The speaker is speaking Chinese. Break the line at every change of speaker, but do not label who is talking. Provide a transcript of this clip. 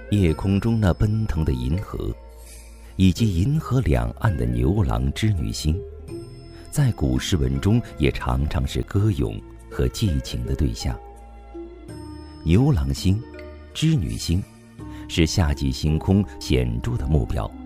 夜空中那奔腾的银河，以及银河两岸的牛郎织女星，在古诗文中也常常是歌咏和寄情的对象。牛郎星、织女星是夏季星空显著的目标，